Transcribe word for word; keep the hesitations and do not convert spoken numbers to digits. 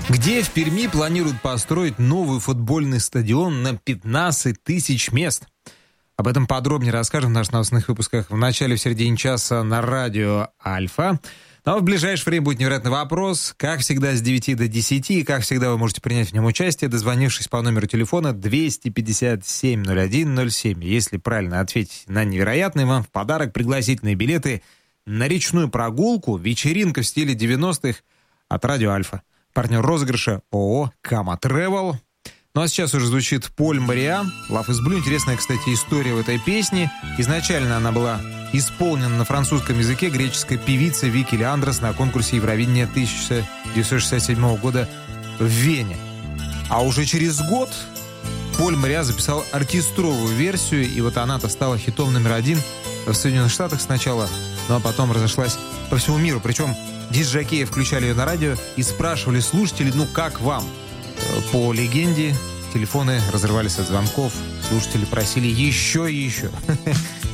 Где в Перми планируют построить новый футбольный стадион на пятнадцать тысяч мест? Об этом подробнее расскажем в наших новостных выпусках в начале, в середине часа на радио «Альфа». Но в ближайшее время будет невероятный вопрос. Как всегда, с девяти до десяти. И как всегда, вы можете принять в нем участие, дозвонившись по номеру телефона двести пятьдесят семь ноль один ноль семь. Если правильно ответить на невероятный, вам в подарок пригласительные билеты на речную прогулку, вечеринка в стиле девяностых от радио «Альфа». Партнер розыгрыша ООО «Кама Тревел». Ну а сейчас уже звучит Поль Мариа, «Love is Blue». Интересная, кстати, история в этой песне. Изначально она была исполнена на французском языке греческой певицей Вики Леандрос на конкурсе Евровидения тысяча девятьсот шестьдесят седьмого года в Вене. А уже через год Поль Мариа записал оркестровую версию, и вот она-то стала хитом номер один в Соединенных Штатах сначала, ну а потом разошлась по всему миру. Причем диск-жокеи включали ее на радио и спрашивали слушателей, ну как вам? По легенде, телефоны разрывались от звонков, слушатели просили еще и еще.